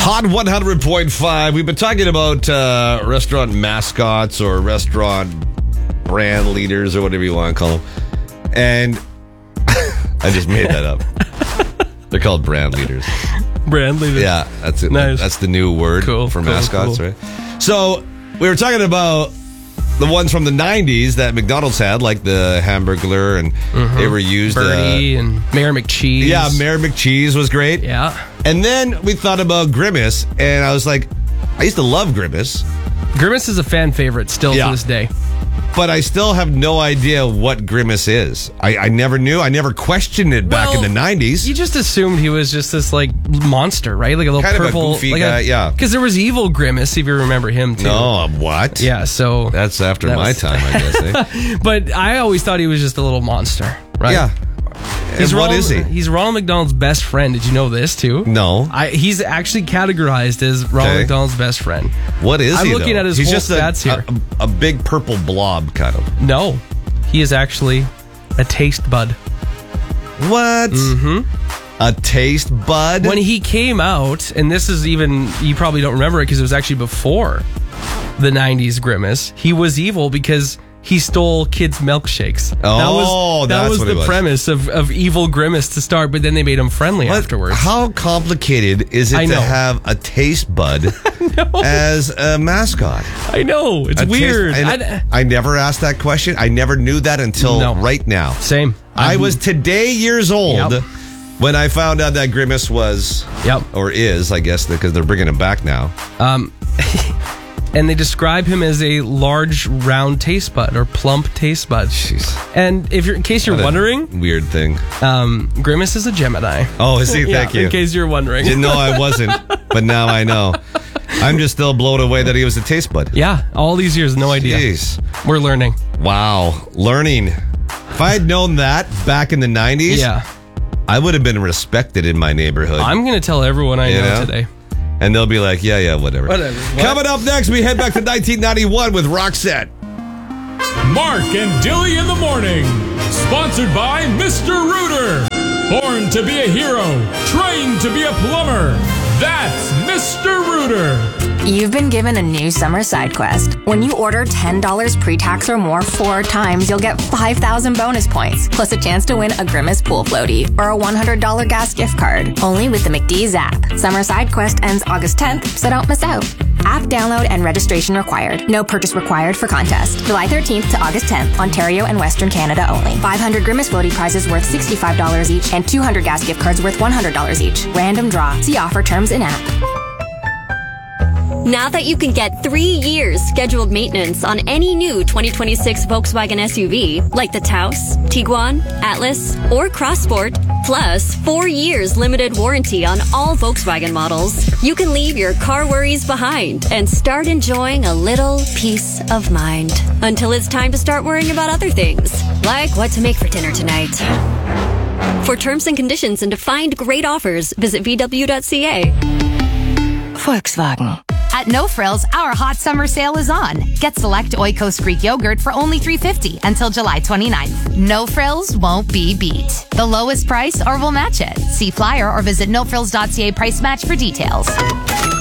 Hot 100.5. We've been talking about restaurant mascots or restaurant brand leaders or whatever you want to call them. And I just made that up. They're called brand leaders. Brand leaders. Yeah, that's it. Nice. That's the new word for mascots, right? So we were talking about the ones from the 90s that McDonald's had, like the Hamburglar, and they were used. Birdie and Mayor McCheese. Yeah, Mayor McCheese was great. Yeah. And then we thought about Grimace, and I was like, I used to love Grimace. Grimace is a fan favorite still to this day. But I still have no idea what Grimace is. I never knew. I never questioned it back in the 90s. You just assumed he was just this like monster, right? Like a little kind purple, of a goofy like guy, yeah. Because there was evil Grimace, if you remember him too. No, what? Yeah, so that's after my time, I guess. Eh? But I always thought he was just a little monster, right? Yeah. And what is he? He's Ronald McDonald's best friend. Did you know this too? No. He's actually categorized as Ronald McDonald's best friend. What is he? I'm looking at his whole stats here. A big purple blob, kind of. No, he is actually a taste bud. What? Mm-hmm. A taste bud? When he came out, and this is even, you probably don't remember it because it was actually before the 90s Grimace, he was evil because he stole kids' milkshakes. That was the premise of evil Grimace to start, but then they made him friendly afterwards. How complicated is it to have a taste bud as a mascot? I know. It's weird. I never asked that question. I never knew that until right now. Same. I was today years old when I found out that Grimace was, or is, I guess, because they're bringing him back now. And they describe him as a large, round taste bud or plump taste bud. Jeez. And in case you're wondering, weird thing. Grimace is a Gemini. Oh, is he? Thank you. In case you're wondering. Didn't know I wasn't, but now I know. I'm just still blown away that he was a taste bud. Yeah, all these years, no idea. Jeez. We're learning. Wow, learning. If I had known that back in the 90s, I would have been respected in my neighborhood. I'm going to tell everyone I know today. And they'll be like, yeah, whatever. Coming up next, we head back to 1991 with Roxette. Mark and Dilly in the morning. Sponsored by Mr. Rooter. Born to be a hero. Trained to be a plumber. That's Mr. Rooter. You've been given a new summer side quest. When you order $10 pre-tax or more 4 times, you'll get 5,000 bonus points, plus a chance to win a Grimace pool floaty or a $100 gas gift card. Only with the McDee's app. Summer side quest ends August 10th, so don't miss out. App download and registration required. No purchase required for contest. July 13th to August 10th, Ontario and Western Canada only. 500 Grimace floaty prizes worth $65 each and 200 gas gift cards worth $100 each. Random draw. See offer terms in app. Now that you can get 3 years scheduled maintenance on any new 2026 Volkswagen SUV, like the Taos, Tiguan, Atlas, or Crossport, plus 4 years limited warranty on all Volkswagen models, you can leave your car worries behind and start enjoying a little peace of mind. Until it's time to start worrying about other things, like what to make for dinner tonight. For terms and conditions and to find great offers, visit VW.ca. Volkswagen. At No Frills, our hot summer sale is on. Get select Oikos Greek yogurt for only $3.50 until July 29th. No Frills won't be beat. The lowest price or we'll match it. See flyer or visit nofrills.ca price match for details.